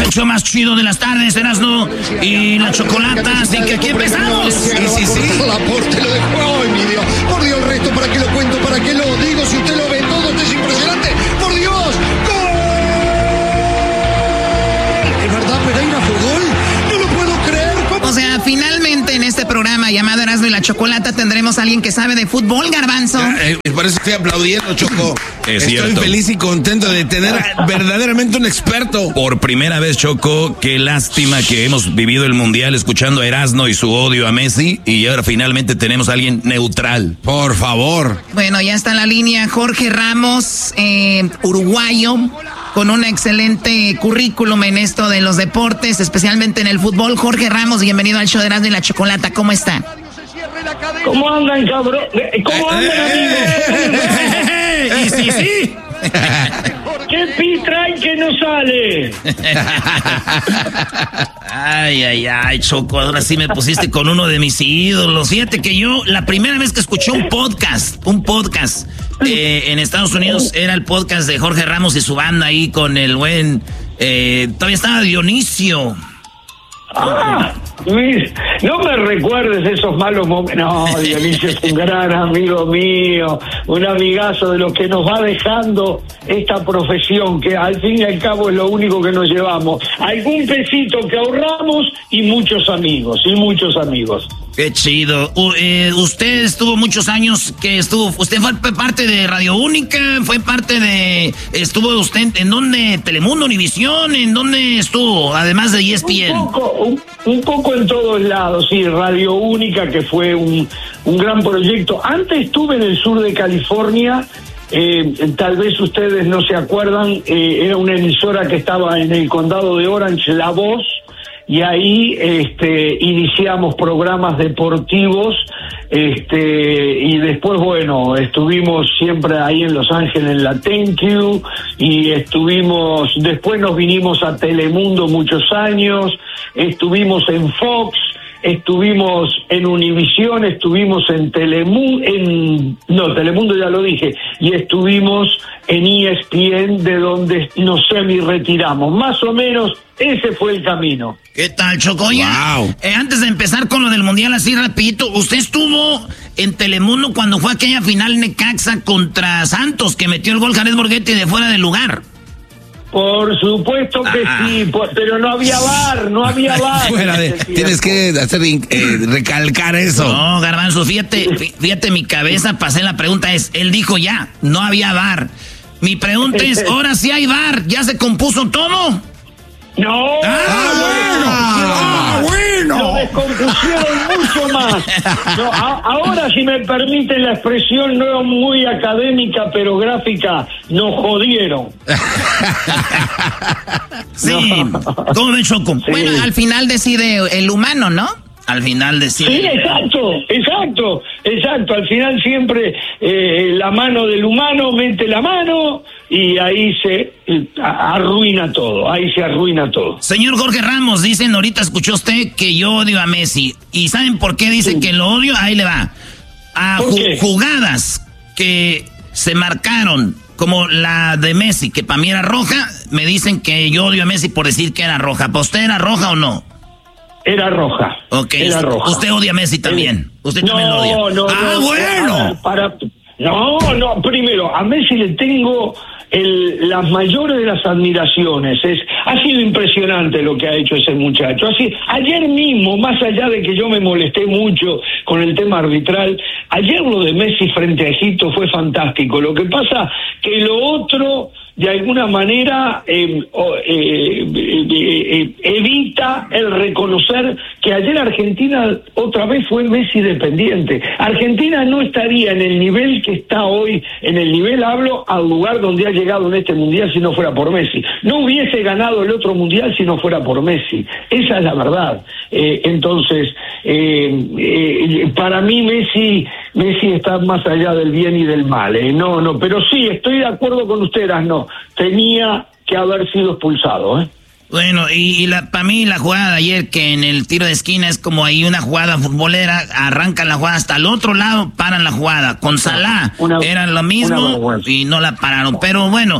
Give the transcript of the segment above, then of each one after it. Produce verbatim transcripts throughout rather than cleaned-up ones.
el show más chido de las tardes, Erasmo y la Chocolata, así que aquí empezamos. Sí, sí, sí. La porte lo dejó. Ay, mi Dios. Por Dios, el resto, ¿para qué lo cuento? ¿Para qué lo digo? Si usted lo ve todo, esto es impresionante. ¡Por Dios! ¡Gol! ¿Es verdad, Pereira fue gol? No lo puedo creer. ¿Cómo? O sea, finalmente en este programa llamado Erasmo y la Chocolata tendremos a alguien que sabe de fútbol, Garbanzo. Ya, eh, por eso estoy aplaudiendo, Choco. Es Estoy cierto. feliz y contento de tener verdaderamente un experto. Por primera vez, Choco, qué lástima que hemos vivido el Mundial escuchando a Erasmo y su odio a Messi, y ahora finalmente tenemos a alguien neutral. Por favor. Bueno, ya está en la línea Jorge Ramos, eh, uruguayo, con un excelente currículum en esto de los deportes, especialmente en el fútbol. Jorge Ramos, bienvenido al show de Erasmo y la Chocolata. ¿Cómo está? ¿Cómo andan, cabrón? ¿Cómo andan, amigos? Y sí, sí. ¿Qué pi trae que no sale? Ay, ay, ay, Choco, ahora sí me pusiste con uno de mis ídolos. Fíjate que yo, la primera vez que escuché un podcast, un podcast eh, en Estados Unidos, era el podcast de Jorge Ramos y su banda ahí con el buen, eh, todavía estaba Dionisio. Ah, mis, no me recuerdes esos malos momentos. No, Dionisio es un gran amigo mío, un amigazo de los que nos va dejando esta profesión, que al fin y al cabo es lo único que nos llevamos. Algún pesito que ahorramos y muchos amigos, y muchos amigos. Qué chido. U, eh, usted estuvo muchos años que estuvo, usted fue parte de Radio Única, fue parte de, estuvo usted, ¿en dónde? Telemundo, Univisión, ¿en dónde estuvo? Además de E S P N. Un poco, un, un poco en todos lados, sí, Radio Única, que fue un, un gran proyecto. Antes estuve en el sur de California, eh, tal vez ustedes no se acuerdan, eh, era una emisora que estaba en el condado de Orange, La Voz, y ahí este, iniciamos programas deportivos, este, y después, bueno, estuvimos siempre ahí en Los Ángeles en la Thank You, y estuvimos, después nos vinimos a Telemundo muchos años, estuvimos en Fox, estuvimos en Univisión, estuvimos en Telemundo, en, no, Telemundo ya lo dije, y estuvimos en E S P N, de donde nos semi-retiramos. Más o menos, ese fue el camino. ¿Qué tal, Choco? Oye, Wow. eh, antes de empezar con lo del Mundial, así rapidito, usted estuvo en Telemundo cuando fue aquella final Necaxa contra Santos, que metió el gol Jared Borghetti de fuera del lugar. Por supuesto que Ah. sí, por- pero no había bar, no había bar. Fuera de, tienes que hacer eh, recalcar eso. No, Garbanzo, fíjate, fí- fíjate mi cabeza, pasé la pregunta es, él dijo ya, no había bar. Mi pregunta es, ahora sí hay bar, ¿ya se compuso todo? No, Ah, bueno. lo descompusieron mucho más. No, a- ahora, si me permiten la expresión no muy académica, pero gráfica, nos jodieron. Sí, ¿cómo ven, Choco? Sí. Bueno, al final decide el humano, ¿no? Al final de sí. Sí, exacto, exacto, exacto. Al final siempre eh, la mano del humano mete la mano y ahí se eh, a- arruina todo, ahí se arruina todo. Señor Jorge Ramos, dicen, ahorita escuchó usted que yo odio a Messi. ¿Y saben por qué dice que lo odio? Ahí le va. A ¿Por ju- qué? jugadas que se marcaron, como la de Messi, que para mí era roja, me dicen que yo odio a Messi por decir que era roja. ¿Para usted era roja o no? Era roja. Ok, Era usted, roja. usted odia a Messi también. Usted también lo odia. No, no, ah, no, bueno. Para, para- no, no, primero, a Messi le tengo el, las mayores de las admiraciones. Es, ha sido impresionante lo que ha hecho ese muchacho. Así, ayer mismo, más allá de que yo me molesté mucho con el tema arbitral, ayer lo de Messi frente a Egipto fue fantástico. Lo que pasa que lo otro, de alguna manera, eh, oh, eh, eh, eh, evita el reconocer que ayer Argentina otra vez fue Messi dependiente. Argentina no estaría en el nivel que está hoy, en el nivel, hablo, al lugar donde ha llegado en este Mundial si no fuera por Messi. No hubiese ganado el otro Mundial si no fuera por Messi. Esa es la verdad. Eh, entonces, eh, eh, para mí Messi, Messi está más allá del bien y del mal. Eh. No, no, pero sí, estoy de acuerdo con ustedes, no. Tenía que haber sido expulsado, ¿eh? Bueno, y, y la, para mí la jugada de ayer, que en el tiro de esquina es como ahí una jugada futbolera, arrancan la jugada hasta el otro lado, paran la jugada. Con Salah Una- era lo una mismo vergüenza. y no la pararon. Pero bueno,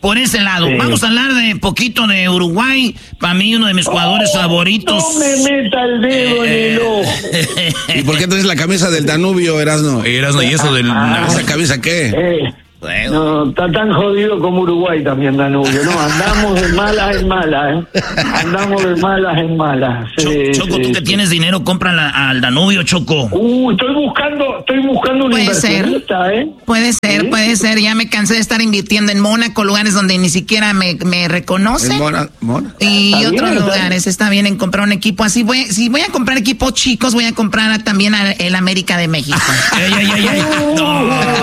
por ese lado. Sí. Vamos a hablar de poquito de Uruguay. Para mí, uno de mis jugadores oh, favoritos. No me meta el dedo eh, en el ojo. ¿Y por qué traes la camisa del Danubio, Erasno? Erasno, ¿y eso del... Ah, ¿Esa camisa qué? Eh. No, está tan jodido como Uruguay también, Danubio. No, andamos de malas en malas, ¿eh? Andamos de malas en malas. Sí, Choco, sí, tú que sí. tienes dinero, cómprala al Danubio, Choco. Uh, estoy buscando, estoy buscando un Puede inversionista, ser. ¿eh? Puede ser, ¿Sí? puede ser. Ya me cansé de estar invirtiendo en Mónaco, lugares donde ni siquiera me, me reconocen. Mona, Mona. Y Está otros bien, lugares. Está... está bien en comprar un equipo así. Voy, si voy a comprar equipos chicos, voy a comprar a, también al el América de México. ¡Ey, ey, ey, ey! ¡No!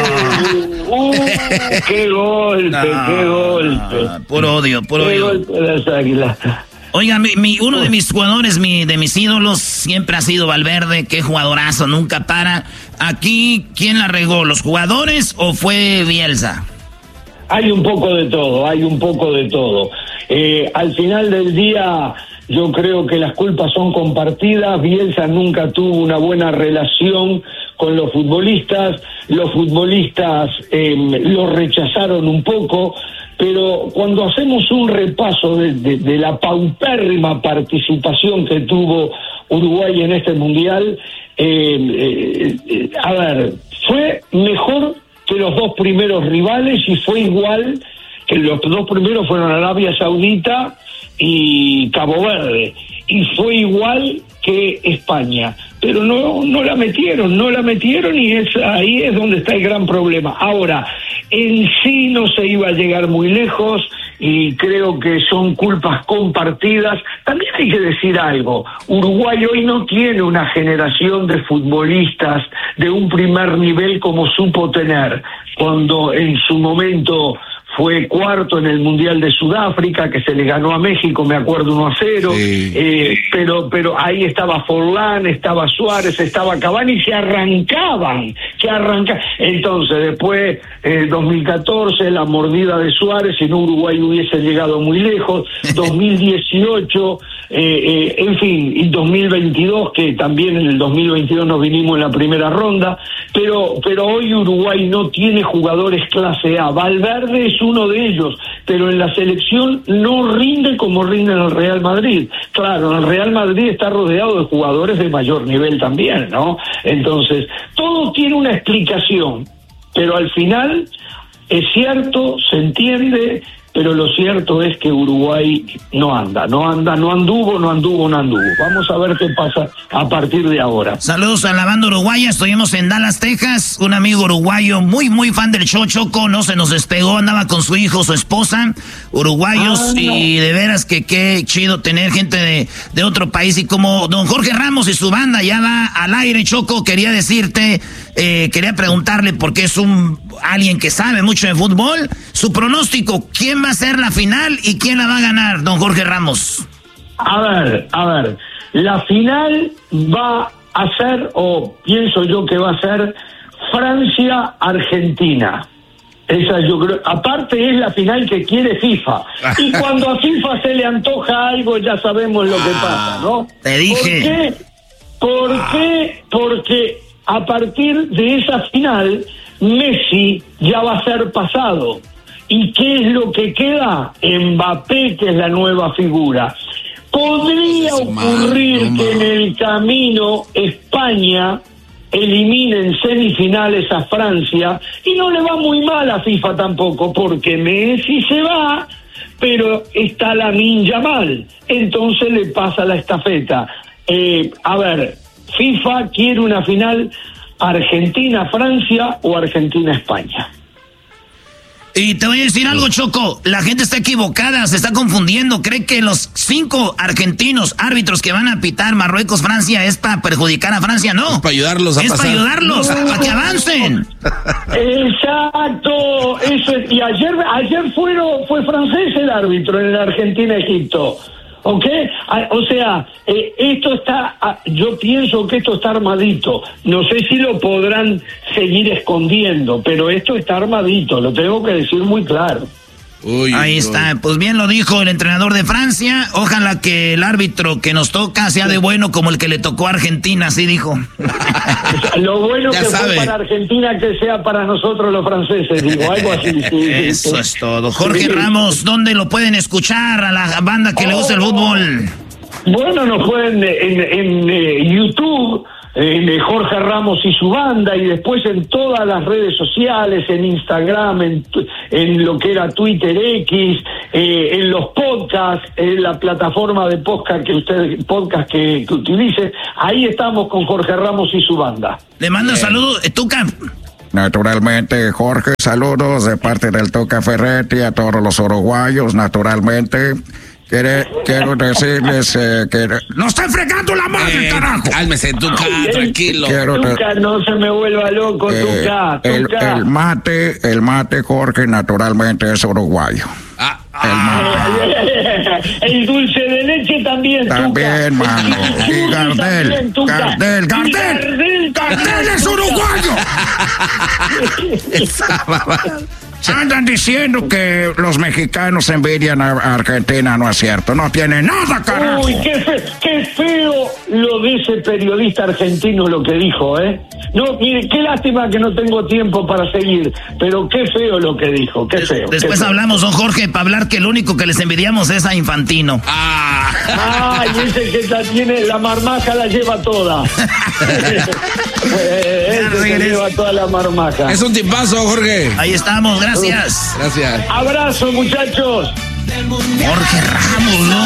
Uh, ¡Qué golpe, No, qué golpe! Puro odio, puro ¡Qué odio. golpe de las águilas! Oiga, mi, mi, uno de mis jugadores, mi, de mis ídolos, siempre ha sido Valverde. Qué jugadorazo, nunca para. Aquí, ¿quién la regó? ¿Los jugadores o fue Bielsa? Hay un poco de todo, hay un poco de todo. Eh, al final del día, yo creo que las culpas son compartidas. Bielsa nunca tuvo una buena relación con los futbolistas. Los futbolistas eh, lo rechazaron un poco. Pero cuando hacemos un repaso de, de, de la paupérrima participación que tuvo Uruguay en este mundial, eh, eh, eh, a ver, fue mejor que los dos primeros rivales y fue igual que los dos primeros fueron Arabia Saudita y Cabo Verde, y fue igual que España, pero no no la metieron, no la metieron y es ahí es donde está el gran problema. Ahora, en sí no se iba a llegar muy lejos y creo que son culpas compartidas. También hay que decir algo, Uruguay hoy no tiene una generación de futbolistas de un primer nivel como supo tener cuando en su momento fue cuarto en el Mundial de Sudáfrica, que se le ganó a México, me acuerdo, uno a cero, sí. eh, pero pero ahí estaba Forlán, estaba Suárez, estaba Cavani, que arrancaban, que arrancaban. Entonces, después, eh, dos mil catorce, la mordida de Suárez, si no Uruguay hubiese llegado muy lejos, dos mil dieciocho, eh, eh, en fin, y dos mil veintidós, que también en el dos mil veintidós nos vinimos en la primera ronda, pero, pero hoy Uruguay no tiene jugadores clase A. Valverde es uno de ellos, pero en la selección no rinde como rinde en el Real Madrid. Claro, el Real Madrid está rodeado de jugadores de mayor nivel también, ¿no? Entonces, todo tiene una explicación, pero al final es cierto, se entiende, pero lo cierto es que Uruguay no anda, no anda, no anduvo, no anduvo, no anduvo. Vamos a ver qué pasa a partir de ahora. Saludos a la banda uruguaya, estuvimos en Dallas, Texas, un amigo uruguayo muy, muy fan del show, Choco, no se nos despegó, andaba con su hijo, su esposa, uruguayos, ah, no. Y de veras que qué chido tener gente de, de otro país, y como don Jorge Ramos y su banda ya va al aire, Choco, quería decirte, eh, quería preguntarle, porque es un alguien que sabe mucho de fútbol, su pronóstico, ¿quién va a ser la final y quién la va a ganar, don Jorge Ramos? A ver, a ver, la final va a ser, o pienso yo que va a ser, Francia-Argentina. Esa yo creo, aparte es la final que quiere FIFA. Y cuando a FIFA se le antoja algo, ya sabemos lo que pasa, ¿no? Te dije. ¿Por qué? ¿Por qué? Porque a partir de esa final, Messi ya va a ser pasado. ¿Y qué es lo que queda? Mbappé, que es la nueva figura. Podría ocurrir que en el camino España elimine en semifinales a Francia, y no le va muy mal a FIFA tampoco, porque Messi se va, pero está Lamine Yamal, entonces le pasa la estafeta. Eh, a ver, FIFA quiere una final Argentina-Francia o Argentina-España. Y te voy a decir algo, Choco, la gente está equivocada, se está confundiendo, cree que los cinco argentinos árbitros que van a pitar Marruecos-Francia es para perjudicar a Francia, no. Es para ayudarlos a es pasar. Es para ayudarlos, no. Para que avancen. Exacto, eso es, y ayer, ayer fueron, fue francés el árbitro en la Argentina-Egipto. ¿Ok? O sea, eh, esto está, yo pienso que esto está armadito. No sé si lo podrán seguir escondiendo, pero esto está armadito, lo tengo que decir muy claro. Uy, Ahí uy. está, pues bien lo dijo el entrenador de Francia. Ojalá que el árbitro que nos toca sea de bueno como el que le tocó a Argentina, así dijo. Lo bueno ya que sabe. fue para Argentina que sea para nosotros los franceses, digo, algo así. Sí, Eso sí. es todo. Jorge Ramos, ¿dónde lo pueden escuchar a la banda que oh, le gusta el fútbol? Bueno, nos pueden en, en, en eh, YouTube, en eh, Jorge Ramos y su banda, y después en todas las redes sociales, en Instagram, en, en lo que era Twitter X, eh, en los podcasts, en la plataforma de podcast que usted podcast que, que utilice. Ahí estamos con Jorge Ramos y su banda. Le mando un saludo, Tuca. Naturalmente, Jorge, saludos de parte del Tuca Ferretti a todos los uruguayos, naturalmente. Quiere, quiero decirles eh, que... ¡No estoy fregando la madre, eh, carajo! Cálmese, Tuca, tranquilo. Quiero Tuca, no se me vuelva loco, eh, Tuca, el, Tuca. El mate, el mate, Jorge, naturalmente es uruguayo. Ah, el mate. El dulce de leche también, También, Tuca. mano. Y Gardel, Gardel, Gardel, Gardel es uruguayo. Andan diciendo que los mexicanos envidian a Argentina, no es cierto, no tiene nada, carajo. Uy, qué, fe, qué feo lo de ese periodista argentino lo que dijo, ¿eh? No, mire, qué lástima que no tengo tiempo para seguir, pero qué feo lo que dijo, qué feo. Después qué feo. hablamos, don Jorge, para hablar que el único que les envidiamos es a Infantino. Ah, ah y ese que la tiene, la marmaja la lleva toda. eh, ese que lleva toda la marmaja. Es un tipazo, Jorge. Ahí estamos, gracias. Gracias. Abrazo, muchachos. Jorge Ramos, ¿no?